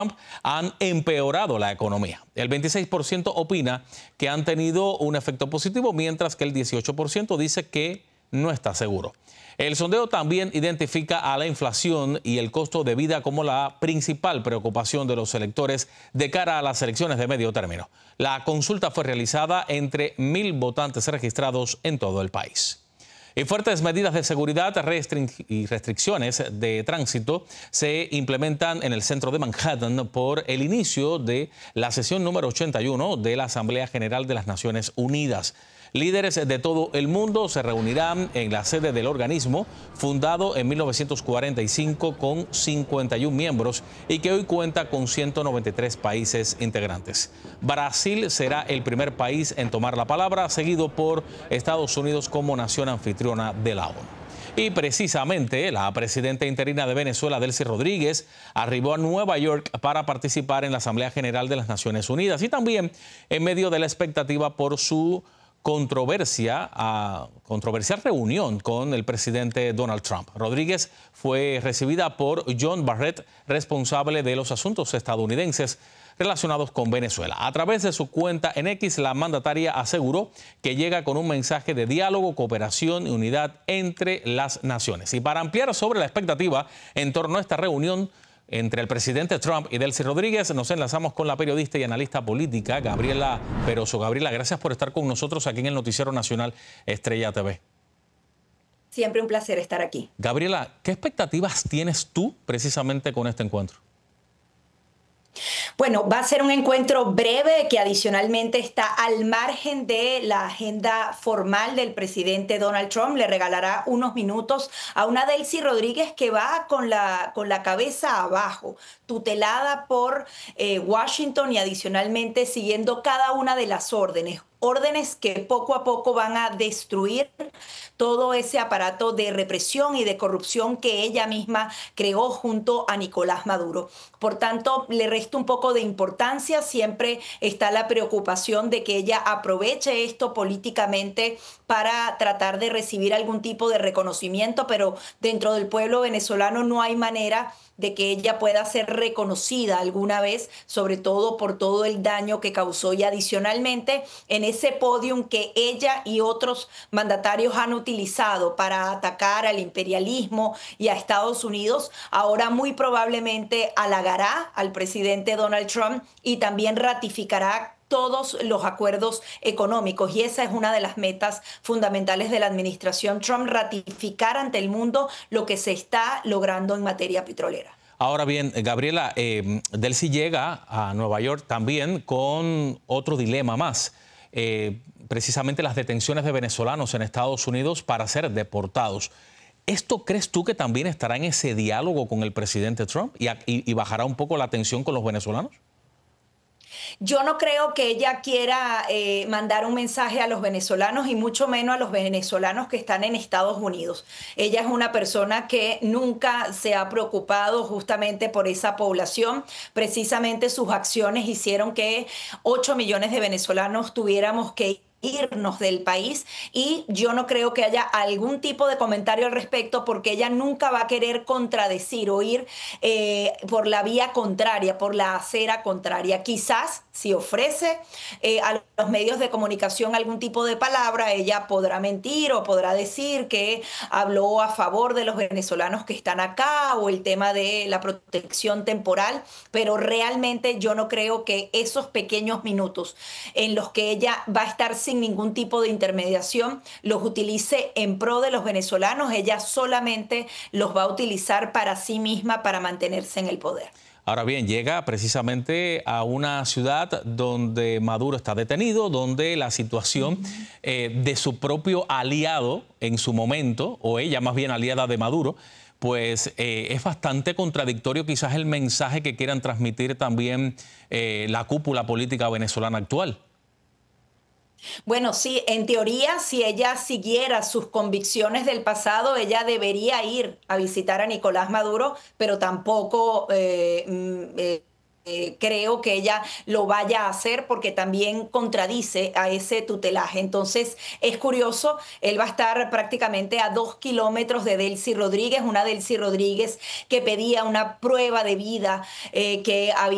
han empeorado la economía. El 26% opina que han tenido un efecto positivo, mientras que el 18% dice que no está seguro. El sondeo también identifica a la inflación y el costo de vida como la principal preocupación de los electores de cara a las elecciones de medio término. La consulta fue realizada entre 1.000 votantes registrados en todo el país. Y fuertes medidas de seguridad y restricciones de tránsito se implementan en el centro de Manhattan por el inicio de la sesión número 81 de la Asamblea General de las Naciones Unidas. Líderes de todo el mundo se reunirán en la sede del organismo, fundado en 1945 con 51 miembros y que hoy cuenta con 193 países integrantes. Brasil será el primer país en tomar la palabra, seguido por Estados Unidos como nación anfitriona de la ONU. Y precisamente la presidenta interina de Venezuela, Delcy Rodríguez, arribó a Nueva York para participar en la Asamblea General de las Naciones Unidas y también en medio de la expectativa por su controversial reunión con el presidente Donald Trump. Rodríguez fue recibida por John Barrett, responsable de los asuntos estadounidenses relacionados con Venezuela. A través de su cuenta en X, la mandataria aseguró que llega con un mensaje de diálogo, cooperación y unidad entre las naciones. Y para ampliar sobre la expectativa en torno a esta reunión entre el presidente Trump y Delcy Rodríguez, nos enlazamos con la periodista y analista política Gabriela Peroso. Gabriela, gracias por estar con nosotros aquí en el Noticiero Nacional Estrella TV. Siempre un placer estar aquí. Gabriela, ¿qué expectativas tienes tú precisamente con este encuentro? Bueno, va a ser un encuentro breve que adicionalmente está al margen de la agenda formal del presidente Donald Trump. Le regalará unos minutos a una Delcy Rodríguez que va con la cabeza abajo, tutelada por Washington y adicionalmente siguiendo cada una de las órdenes que poco a poco van a destruir todo ese aparato de represión y de corrupción que ella misma creó junto a Nicolás Maduro. Por tanto, le resta un poco de importancia. Siempre está la preocupación de que ella aproveche esto políticamente para tratar de recibir algún tipo de reconocimiento, pero dentro del pueblo venezolano no hay manera de que ella pueda ser reconocida alguna vez, sobre todo por todo el daño que causó. Y adicionalmente, en ese podium que ella y otros mandatarios han utilizado para atacar al imperialismo y a Estados Unidos, ahora muy probablemente halagará al presidente Donald Trump y también ratificará todos los acuerdos económicos. Y esa es una de las metas fundamentales de la administración Trump, ratificar ante el mundo lo que se está logrando en materia petrolera. Ahora bien, Gabriela, Delcy llega a Nueva York también con otro dilema más. Precisamente las detenciones de venezolanos en Estados Unidos para ser deportados. ¿Esto crees tú que también estará en ese diálogo con el presidente Trump y bajará un poco la tensión con los venezolanos? Yo no creo que ella quiera mandar un mensaje a los venezolanos y mucho menos a los venezolanos que están en Estados Unidos. Ella es una persona que nunca se ha preocupado justamente por esa población. Precisamente sus acciones hicieron que 8 millones de venezolanos tuviéramos que irnos del país y yo no creo que haya algún tipo de comentario al respecto porque ella nunca va a querer contradecir o ir por la vía contraria, por la acera contraria. Quizás si ofrece a los medios de comunicación algún tipo de palabra, ella podrá mentir o podrá decir que habló a favor de los venezolanos que están acá o el tema de la protección temporal, pero realmente yo no creo que esos pequeños minutos en los que ella va a estar sin ningún tipo de intermediación los utilice en pro de los venezolanos. Ella solamente los va a utilizar para sí misma, para mantenerse en el poder. Ahora bien, llega precisamente a una ciudad donde Maduro está detenido, donde la situación de su propio aliado en su momento, o ella más bien aliada de Maduro, pues es bastante contradictorio quizás el mensaje que quieran transmitir también la cúpula política venezolana actual. Bueno, sí, en teoría, si ella siguiera sus convicciones del pasado, ella debería ir a visitar a Nicolás Maduro, pero tampoco creo que ella lo vaya a hacer porque también contradice a ese tutelaje. Entonces, es curioso, él va a estar prácticamente a 2 kilómetros de Delcy Rodríguez, una Delcy Rodríguez que pedía una prueba de vida, que había